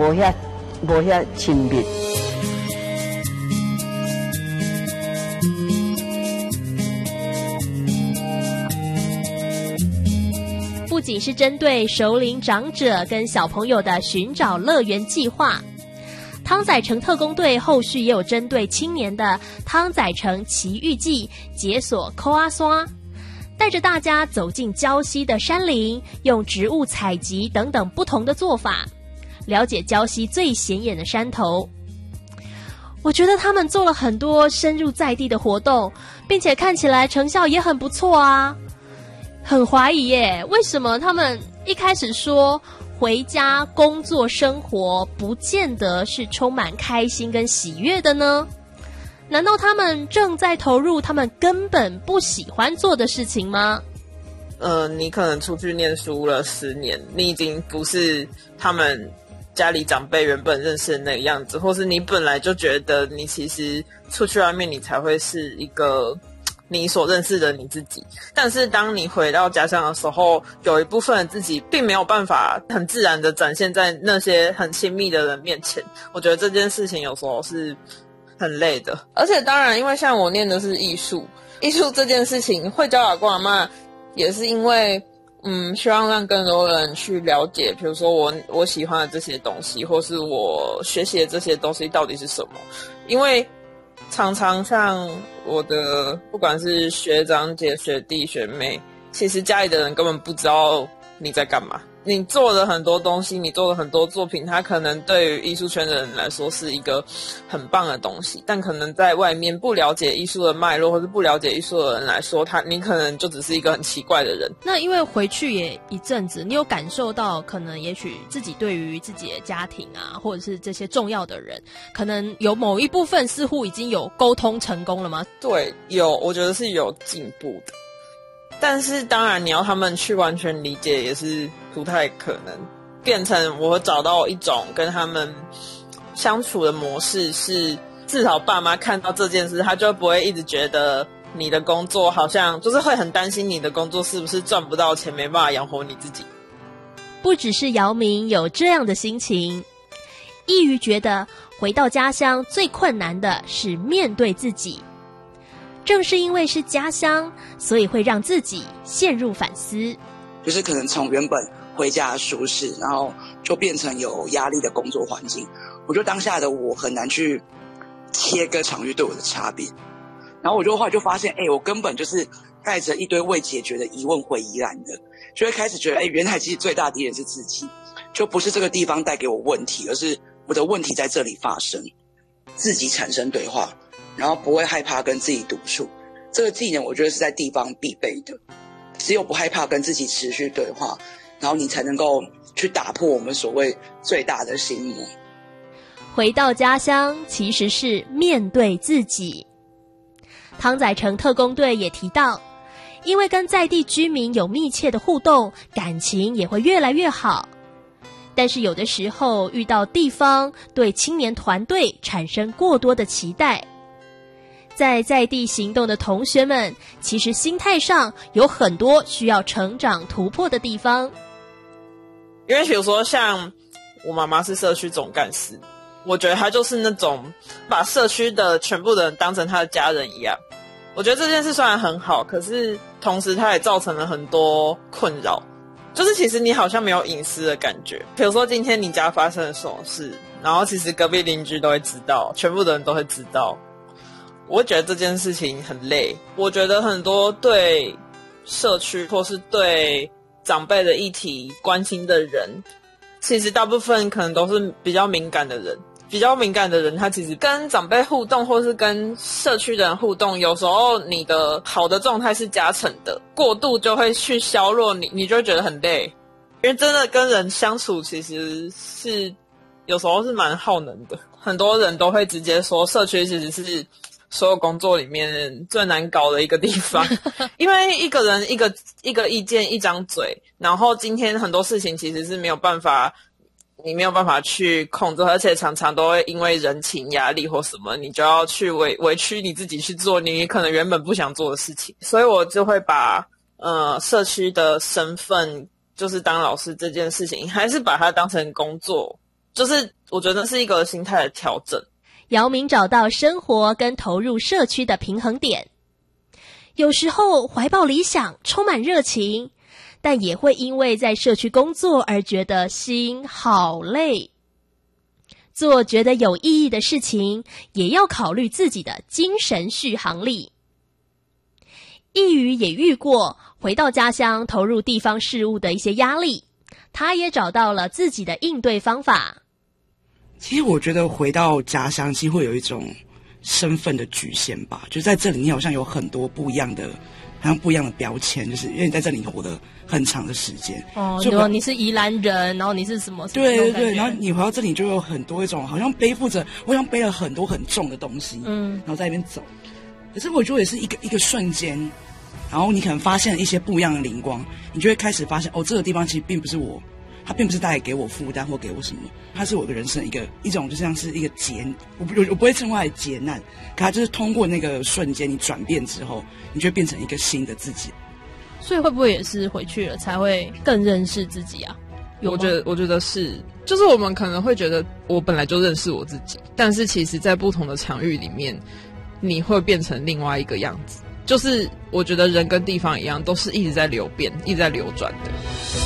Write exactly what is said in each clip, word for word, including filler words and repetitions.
无遐无遐亲密。 不仅是针对熟龄长者跟小朋友的寻找乐园计划，汤仔城特工队后续也有针对青年的汤仔城奇遇记解锁抠阿刷，带着大家走进礁溪的山林，用植物采集等等不同的做法，了解礁溪最显眼的山头。我觉得他们做了很多深入在地的活动，并且看起来成效也很不错啊。很怀疑耶，为什么他们一开始说回家工作生活不见得是充满开心跟喜悦的呢？难道他们正在投入他们根本不喜欢做的事情吗？ 呃，你可能出去念书了十年，你已经不是他们家里长辈原本认识的那个样子，或是你本来就觉得你其实出去外面你才会是一个你所认识的你自己，但是当你回到家乡的时候，有一部分的自己并没有办法很自然的展现在那些很亲密的人面前。我觉得这件事情有时候是很累的，而且当然因为像我念的是艺术，艺术这件事情会教阿公阿嬷也是因为嗯，希望让更多人去了解，比如说我我喜欢的这些东西，或是我学习的这些东西到底是什么。因为常常像我的不管是学长姐、学弟、学妹，其实家里的人根本不知道你在干嘛。你做了很多东西，你做了很多作品，它可能对于艺术圈的人来说是一个很棒的东西，但可能在外面不了解艺术的脉络或是不了解艺术的人来说，他你可能就只是一个很奇怪的人。 那因为回去也一阵子，你有感受到可能也许自己对于自己的家庭啊，或者是这些重要的人，可能有某一部分似乎已经有沟通成功了吗？ 对，有，我觉得是有进步的。但是当然你要他们去完全理解也是不太可能，变成我找到一种跟他们相处的模式，是至少爸妈看到这件事，他就不会一直觉得你的工作好像就是会很担心你的工作是不是赚不到钱，没办法养活你自己。 不只是姚明有这样的心情，易瑜觉得回到家乡最困难的是面对自己。正是因为是家乡，所以会让自己陷入反思。 就是可能从原本回家舒适，然后就变成有压力的工作环境。我觉得当下的我很难去切割场域对我的差别。然后我就后来就发现，哎，我根本就是带着一堆未解决的疑问回宜兰的，就会开始觉得，哎，原来其实最大的敌人是自己，就不是这个地方带给我问题，而是我的问题在这里发生，自己产生对话。然后不会害怕跟自己独处，这个技能我觉得是在地方必备的。只有不害怕跟自己持续对话，然后你才能够去打破我们所谓最大的心魔。 回到家乡其实是面对自己。汤仔城特工队也提到，因为跟在地居民有密切的互动，感情也会越来越好。但是有的时候遇到地方对青年团队产生过多的期待，在在地行动的同学们，其实心态上有很多需要成长突破的地方。 因为比如说像我妈妈是社区总干事，我觉得她就是那种把社区的全部的人当成她的家人一样。我觉得这件事虽然很好，可是同时它也造成了很多困扰，就是其实你好像没有隐私的感觉。比如说今天你家发生了什么事，然后其实隔壁邻居都会知道，全部的人都会知道。我会觉得这件事情很累。我觉得很多对社区或是对长辈的议题关心的人，其实大部分可能都是比较敏感的人。比较敏感的人，他其实跟长辈互动或是跟社区的人互动，有时候你的好的状态是加成的，过度就会去削弱你，你就会觉得很累。因为真的跟人相处其实是有时候是蛮耗能的。很多人都会直接说社区其实是所有工作里面最难搞的一个地方。因为一个人一个一个意见一张嘴，然后今天很多事情其实是没有办法你没有办法去控制，而且常常都会因为人情压力或什么，你就要去委委屈你自己去做你可能原本不想做的事情。所以我就会把呃社区的身份，就是当老师这件事情，还是把它当成工作就是我觉得是一个心态的调整。 姚明找到生活跟投入社区的平衡点，有时候怀抱理想，充满热情，但也会因为在社区工作而觉得心好累。做觉得有意义的事情，也要考虑自己的精神续航力。易瑜也遇过回到家乡投入地方事务的一些压力，他也找到了自己的应对方法。 其实我觉得回到家乡，其实会有一种身份的局限吧，就在这里，你好像有很多不一样的，好像不一样的标签，就是因为你在这里活得很长的时间。 哦，对吧？你是宜兰人，然后你是什么？ 对对对，然后你回到这里就有很多一种，好像背负着，我好像背了很多很重的东西，嗯，然后在那边走。可是我觉得也是一个一个瞬间，然后你可能发现了一些不一样的灵光，你就会开始发现，哦，这个地方其实并不是我。它并不是带来给我负担或给我什么，它是我的人生一个一种就像是一个劫，我不我不会称它为劫难，可它就是通过那个瞬间你转变之后，你就会变成一个新的自己。 所以会不会也是回去了才会更认识自己啊？ 我觉得我觉得是，就是我们可能会觉得我本来就认识我自己，但是其实在不同的场域里面，你会变成另外一个样子。就是我觉得人跟地方一样，都是一直在流变，一直在流转的。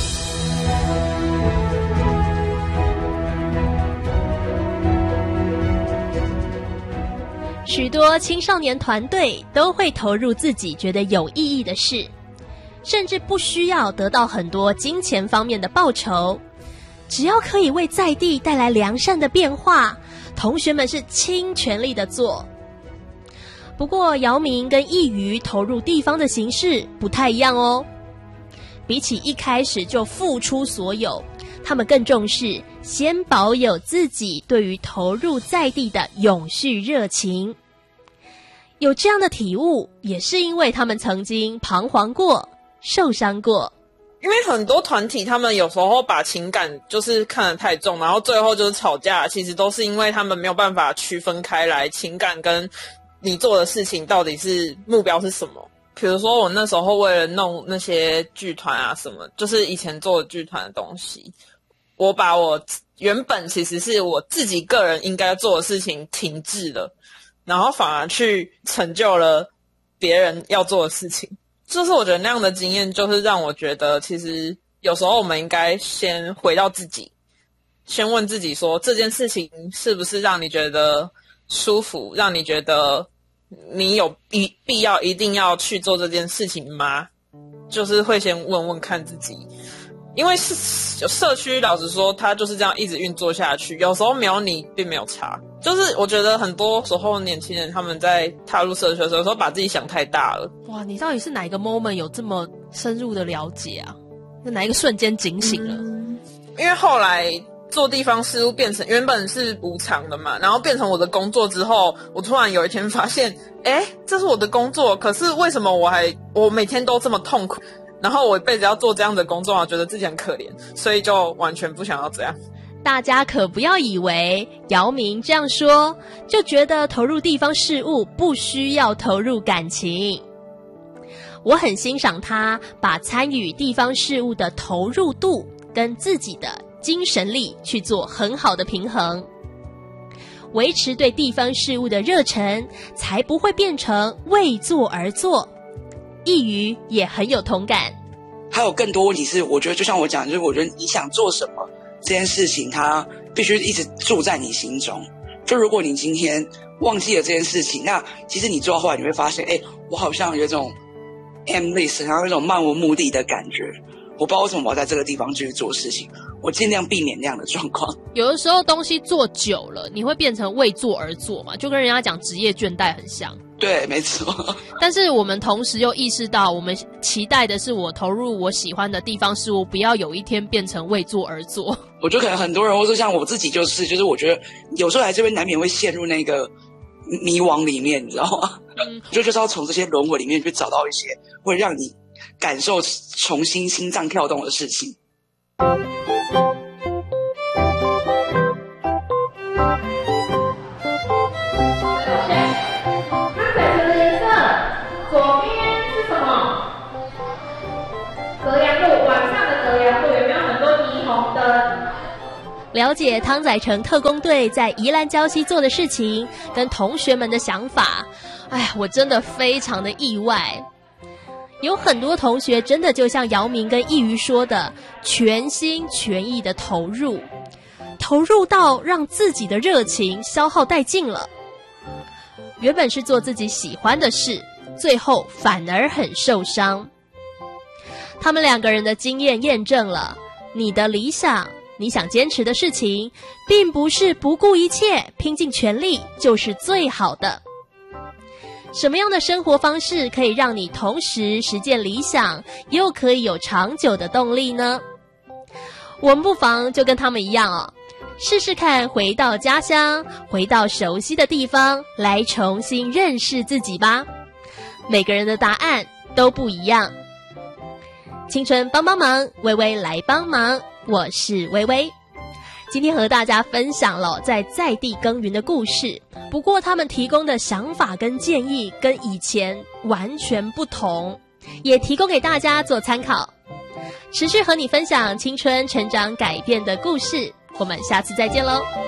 许多青少年团队都会投入自己觉得有意义的事，甚至不需要得到很多金钱方面的报酬，只要可以为在地带来良善的变化，同学们是倾全力的做。不过姚明跟易瑜投入地方的形式不太一样哦，比起一开始就付出所有，他们更重视先保有自己对于投入在地的永续热情。有这样的体悟，也是因为他们曾经彷徨过、受伤过。 因为很多团体他们有时候把情感就是看得太重，然后最后就是吵架，其实都是因为他们没有办法区分开来情感跟你做的事情到底是目标是什么。比如说我那时候为了弄那些剧团啊什么，就是以前做的剧团的东西，我把我原本其实是我自己个人应该做的事情停滞了，然后反而去成就了别人要做的事情。就是我觉得那样的经验就是让我觉得其实有时候我们应该先回到自己，先问自己说这件事情是不是让你觉得舒服，让你觉得你有必必要一定要去做这件事情吗？就是会先问问看自己。因为社区老实说它就是这样一直运作下去，有时候没有你并没有差。就是我觉得很多时候年轻人他们在踏入社区的时候，有时候把自己想太大了。 哇，你到底是哪一个 moment 有这么深入的了解啊？是哪一个瞬间警醒了？ 嗯、因为后来做地方事务变成原本是无偿的嘛，然后变成我的工作之后，我突然有一天发现，诶，这是我的工作，可是为什么我还我每天都这么痛苦？然后我一辈子要做这样的工作，我觉得自己很可怜，所以就完全不想要这样。 大家可不要以为姚明这样说就觉得投入地方事务不需要投入感情。我很欣赏他把参与地方事务的投入度跟自己的精神力去做很好的平衡，维持对地方事务的热忱，才不会变成为做而做。易瑜也很有同感。 还有更多问题是，我觉得就像我讲，就是我觉得你想做什么这件事情，它必须一直住在你心中。就如果你今天忘记了这件事情，那其实你做到后来你会发现，哎，我好像有一种 aimless， 然后有一种漫无目的的感觉。我不知道为什么我要在这个地方继续做事情，我尽量避免那样的状况。 有的时候东西做久了，你会变成为做而做嘛，就跟人家讲职业倦怠很像。 对，没错。 但是我们同时又意识到，我们期待的是我投入我喜欢的地方事务，不要有一天变成为做而做。 我觉得可能很多人，或者像我自己就是，就是我觉得有时候来这边难免会陷入那个迷惘里面，你知道吗？嗯，就就是要从这些轮回里面去找到一些会让你感受重新心脏跳动的事情。 左边是什么？隔梁路，晚上的隔梁路有没有很多霓虹灯？ 了解汤仔城特工队在宜兰礁溪做的事情，跟同学们的想法。哎，我真的非常的意外。有很多同学真的就像姚明跟易瑜说的，全心全意的投入，投入到让自己的热情消耗殆尽了。原本是做自己喜欢的事，最后反而很受伤。他们两个人的经验验证了，你的理想，你想坚持的事情，并不是不顾一切拼尽全力就是最好的。什么样的生活方式可以让你同时实践理想，又可以有长久的动力呢？我们不妨就跟他们一样哦，试试看回到家乡，回到熟悉的地方，来重新认识自己吧。每个人的答案都不一样。青春帮帮忙，微微来帮忙，我是微微。今天和大家分享了在在地耕耘的故事，不过他们提供的想法跟建议跟以前完全不同，也提供给大家做参考。持续和你分享青春成长改变的故事，我们下次再见喽。